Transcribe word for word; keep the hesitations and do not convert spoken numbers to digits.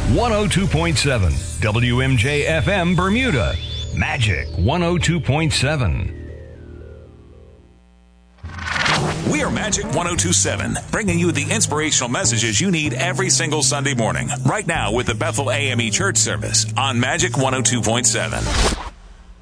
one oh two point seven W M J F M Bermuda. Magic one oh two point seven. We are Magic one oh two point seven, bringing you the inspirational messages you need every single Sunday morning. Right now with the Bethel A M E Church service on Magic one oh two point seven.